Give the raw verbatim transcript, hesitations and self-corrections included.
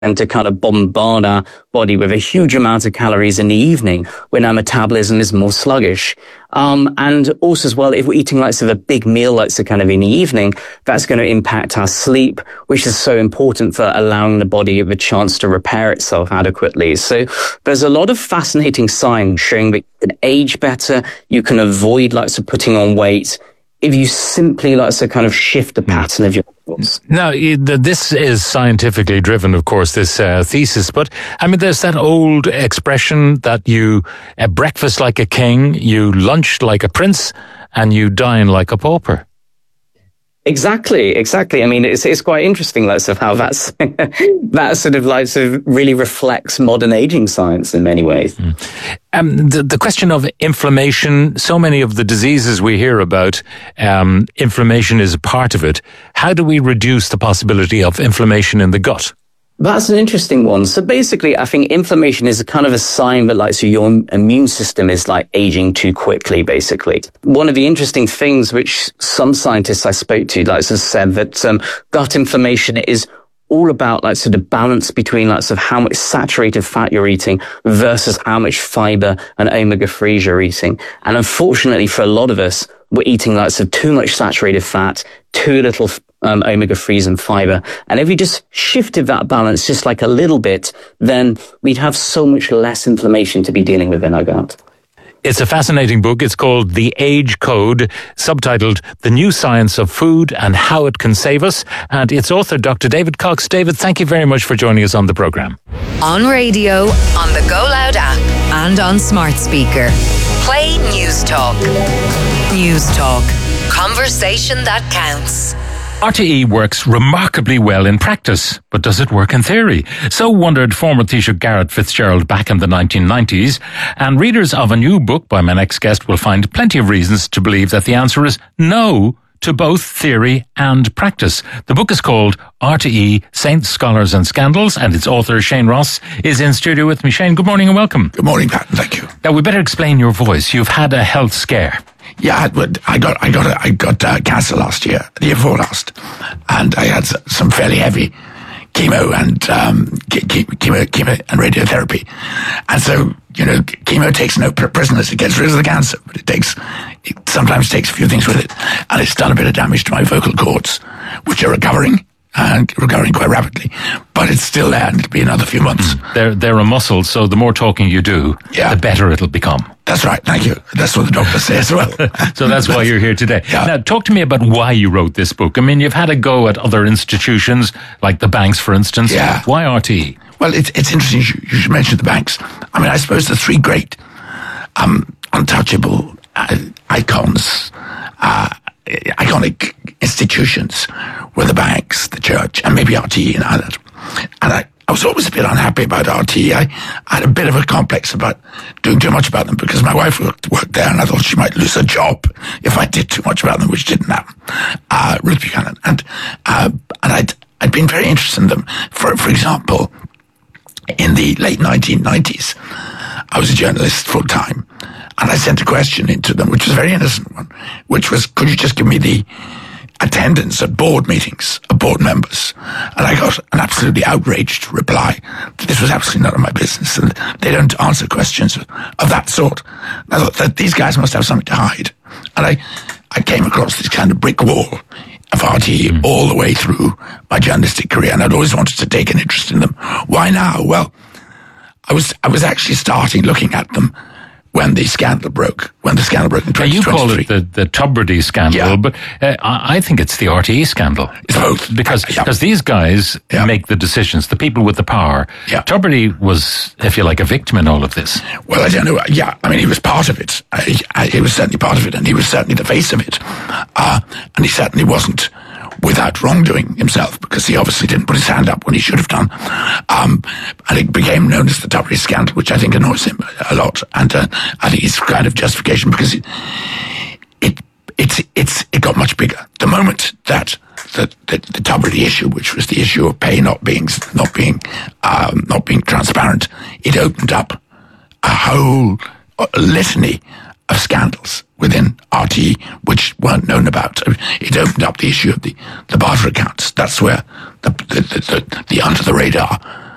and to kind of bombard our body with a huge amount of calories in the evening when our metabolism is more sluggish. Um, and also as well, if we're eating like sort of a big meal, like so kind of in the evening, that's going to impact our sleep, which is so important for allowing the body the chance to repair itself adequately. So there's a lot of fascinating signs showing that you can age better, you can avoid like so putting on weight, if you simply like so kind of shift the pattern of your thoughts. Now, this is scientifically driven, of course, this uh, thesis, but I mean, there's that old expression that you uh, breakfast like a king, you lunch like a prince, and you dine like a pauper. Exactly, exactly. I mean, it's it's quite interesting, like, sort of how that's that sort of like sort of really reflects modern aging science in many ways. Mm. Um, the the question of inflammation. So many of the diseases we hear about, um, inflammation is a part of it. How do we reduce the possibility of inflammation in the gut? That's an interesting one. So basically, I think inflammation is a kind of a sign that like, so your immune system is like aging too quickly, basically. One of the interesting things which some scientists I spoke to, like, so said that, um, gut inflammation is all about like sort of balance between like sort of how much saturated fat you're eating versus how much fiber and omega threes you're eating. And unfortunately for a lot of us, we're eating like sort of too much saturated fat, too little um, omega threes and fiber. And if we just shifted that balance just like a little bit, then we'd have so much less inflammation to be dealing with in our gut. It's a fascinating book. It's called The Age Code, subtitled The New Science of Food and How It Can Save Us. And its author, Doctor David Cox. David, thank you very much for joining us on the programme. On radio, on the Go Loud app, and on smart speaker. Play News Talk. News Talk. Conversation that counts. R T E works remarkably well in practice, but does it work in theory? So wondered former Taoiseach Garrett Fitzgerald back in the nineteen nineties, and readers of a new book by my next guest will find plenty of reasons to believe that the answer is no to both theory and practice. The book is called R T E, Saints, Scholars and Scandals, and its author, Shane Ross, is in studio with me. Shane, good morning and welcome. Good morning, Pat, thank you. Now, we better explain your voice. You've had a health scare. Yeah, I got I got I got uh, cancer last year, the year before last, and I had some fairly heavy chemo and um, chemo, chemo and radiotherapy, and so you know chemo takes no prisoners; it gets rid of the cancer, but it takes it sometimes takes a few things with it, and it's done a bit of damage to my vocal cords, which are recovering. And recovering quite rapidly, but it's still there, and it'll be another few months. They're they're a muscle, so the more talking you do, yeah. the better it'll become. That's right. Thank you. That's what the doctor says as well. So that's why you're here today. Yeah. Now, talk to me about why you wrote this book. I mean, you've had a go at other institutions, like the banks, for instance. Yeah. Why R T E? Well, it's it's interesting you should, you should mention the banks. I mean, I suppose the three great, um, untouchable uh, icons. Uh, iconic institutions were the banks, the church, and maybe R T E and Ireland. And I, I was always a bit unhappy about R T E. I, I had a bit of a complex about doing too much about them because my wife worked, worked there, and I thought she might lose her job if I did too much about them, which didn't happen. Uh, Ruth Buchanan. And, uh, and I'd, I'd been very interested in them. For, for example, in the late nineteen nineties, I was a journalist full time. And I sent a question into them, which was a very innocent one, which was, could you just give me the attendance at board meetings of board members? And I got an absolutely outraged reply that this was absolutely none of my business, and they don't answer questions of, of that sort. And I thought that these guys must have something to hide. And I, I came across this kind of brick wall of R T E mm. all the way through my journalistic career, and I'd always wanted to take an interest in them. Why now? Well, I was, I was actually starting looking at them when the scandal broke, when the scandal broke in twenty twenty-three. Now, you call it the, the Tubridy scandal, yeah. but uh, I think it's the R T E scandal. It's both. Because yeah. because these guys yeah. make the decisions, the people with the power. Yeah. Tubridy was, if you like, a victim in all of this. Well, I don't know. Yeah, I mean, he was part of it. Uh, he, uh, he was certainly part of it, and he was certainly the face of it. Uh, and he certainly wasn't without wrongdoing himself, because he obviously didn't put his hand up when he should have done. Um, and it became known as the Tubridy scandal, which I think annoys him a lot. And uh, I think it's kind of justification, because it, it, it's, it's, it got much bigger. The moment that the, the, the Tubridy issue, which was the issue of pay not being, not being, um, not being transparent, it opened up a whole litany of scandals within R T E, which weren't known about. It opened up the issue of the, the barter accounts. That's where the, the, the, the under the radar